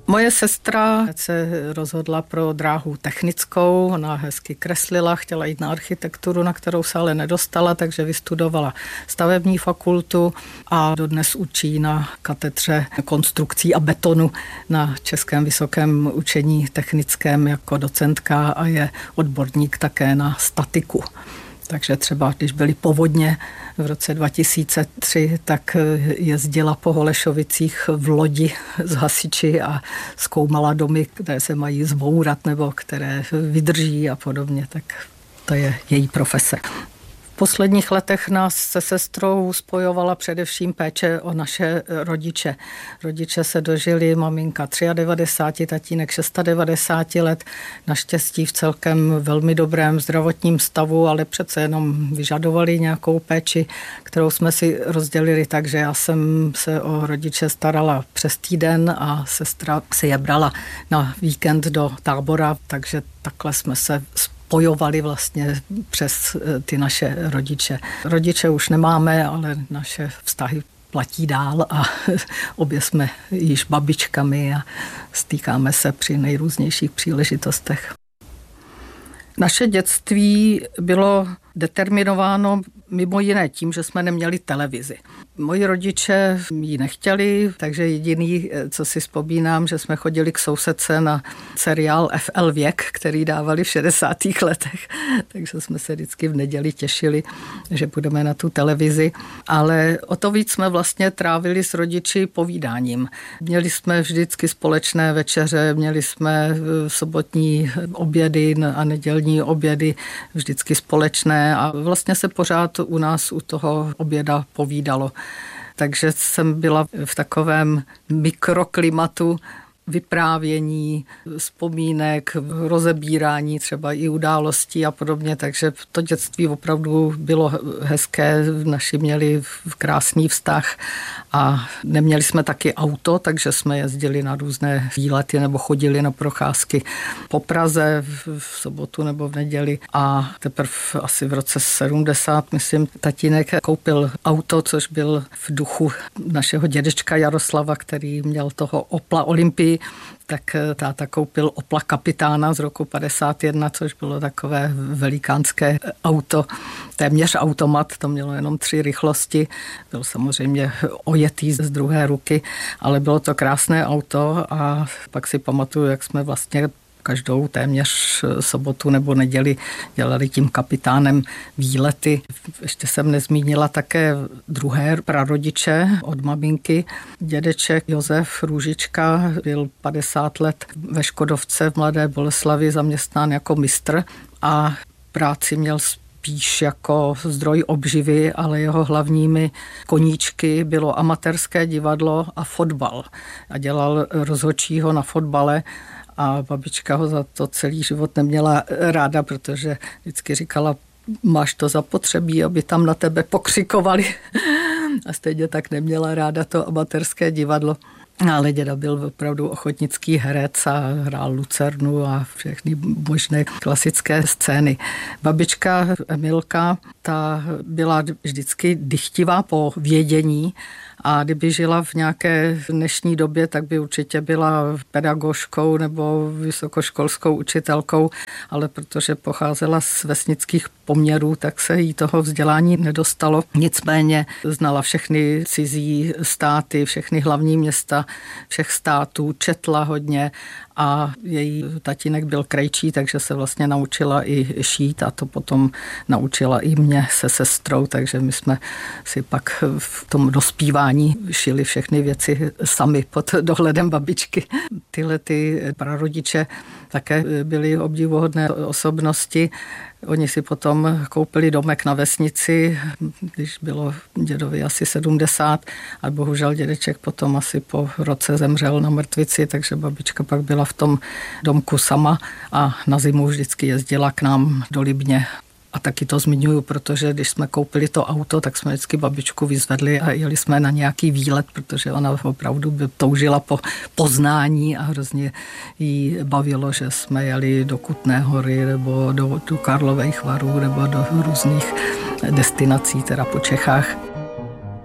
Moje sestra se rozhodla pro dráhu technickou, ona hezky kreslila, chtěla jít na architekturu, na kterou se ale nedostala, takže vystudovala stavební fakultu a dodnes učí na katedře konstrukcí a betonu na Českém vysokém učení technickém jako docentka a je odborník také na statiku. Takže třeba, když byly povodně v roce 2003, tak jezdila po Holešovicích v lodi s hasiči a zkoumala domy, které se mají zbourat nebo které vydrží a podobně. Tak to je její profese. V posledních letech nás se sestrou spojovala především péče o naše rodiče. Rodiče se dožili, maminka 93, tatínek 96 let, naštěstí v celkem velmi dobrém zdravotním stavu, ale přece jenom vyžadovali nějakou péči, kterou jsme si rozdělili, takže já jsem se o rodiče starala přes týden a sestra si je brala na víkend do tábora, takže takhle jsme se spojovali vlastně přes ty naše rodiče. Rodiče už nemáme, ale naše vztahy platí dál a obě jsme již babičkami a stýkáme se při nejrůznějších příležitostech. Naše dětství bylo determinováno mimo jiné tím, že jsme neměli televizi. Moji rodiče ji nechtěli, takže jediný, co si vzpomínám, že jsme chodili k sousedce na seriál FL Věk, který dávali v 60. letech, takže jsme se vždycky v neděli těšili, že budeme na tu televizi, ale o to víc jsme vlastně trávili s rodiči povídáním. Měli jsme vždycky společné večeře, měli jsme sobotní obědy a nedělní obědy vždycky společné a vlastně se pořád u nás u toho oběda povídalo. Takže jsem byla v takovém mikroklimatu vyprávění, vzpomínek, rozebírání třeba i událostí a podobně, takže to dětství opravdu bylo hezké, naši měli krásný vztah a neměli jsme taky auto, takže jsme jezdili na různé výlety nebo chodili na procházky po Praze v sobotu nebo v neděli a teprve asi v roce 70, myslím, tatínek koupil auto, což byl v duchu našeho dědečka Jaroslava, který měl toho Opla Olympii, tak táta koupil Opla Kapitána z roku 51, což bylo takové velikánské auto, téměř automat, to mělo jenom 3 rychlosti, byl samozřejmě ojetý z druhé ruky, ale bylo to krásné auto a pak si pamatuju, jak jsme vlastně každou téměř sobotu nebo neděli dělali tím Kapitánem výlety. Ještě jsem nezmínila také druhé prarodiče od maminky. Dědeček Josef Růžička byl 50 let ve Škodovce v Mladé Boleslavi zaměstnán jako mistr a práci měl spíš jako zdroj obživy, ale jeho hlavními koníčky bylo amatérské divadlo a fotbal. A dělal rozhodčího na fotbale a babička ho za to celý život neměla ráda, protože vždycky říkala, máš to zapotřebí, aby tam na tebe pokřikovali. A stejně tak neměla ráda to amatérské divadlo. Ale děda byl opravdu ochotnický herec a hrál Lucernu a všechny možné klasické scény. Babička Emilka, ta byla vždycky dychtivá po vědění a kdyby žila v nějaké dnešní době, tak by určitě byla pedagožkou nebo vysokoškolskou učitelkou, ale protože pocházela z vesnických poměrů, tak se jí toho vzdělání nedostalo. Nicméně znala všechny cizí státy, všechny hlavní města všech států, četla hodně a její tatínek byl krejčí, takže se vlastně naučila i šít a to potom naučila i mě se sestrou, takže my jsme si pak v tom dospívání šili všechny věci sami pod dohledem babičky. Tyhle ty prarodiče také byly obdivuhodné osobnosti. Oni si potom koupili domek na vesnici, když bylo dědovi asi 70 a bohužel dědeček potom asi po roce zemřel na mrtvici, takže babička pak byla v tom domku sama a na zimu vždycky jezdila k nám do Libně. A taky to zmiňuju, protože když jsme koupili to auto, tak jsme vždycky babičku vyzvedli a jeli jsme na nějaký výlet, protože ona opravdu by toužila po poznání a hrozně jí bavilo, že jsme jeli do Kutné Hory nebo do Karlových Varů nebo do různých destinací teda po Čechách.